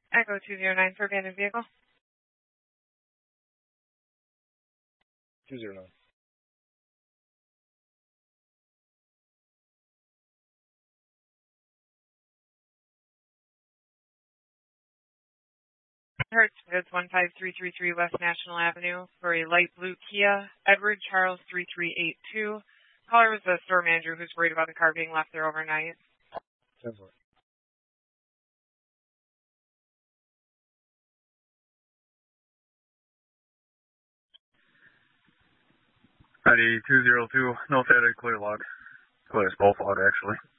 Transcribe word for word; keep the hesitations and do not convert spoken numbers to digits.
Echo two zero nine for abandoned vehicle. two zero nine. Hertz, it's one five three three three West National Avenue for a light blue Kia, Edward Charles three three eight two. Caller was the store manager who's worried about the car being left there overnight. ten four. I D two zero two, no static, clear log. Clear as both log, actually.